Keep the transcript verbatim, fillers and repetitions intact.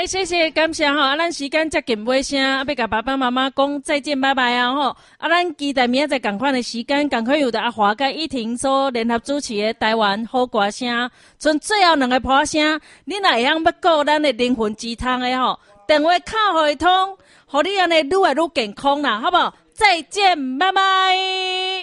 来，谢谢感谢吼，啊，咱时间接近尾声，啊，要甲爸爸妈妈讲再见，拜拜啊吼，啊，咱期待明仔载同款的时间，同款有的阿华甲依婷所联合主持的台湾好歌声，剩最后两个歌声，你若会晓要顾咱的灵魂鸡汤的吼，电话敲互一通，互你安尼愈来愈健康啦，好不好？再见，拜拜。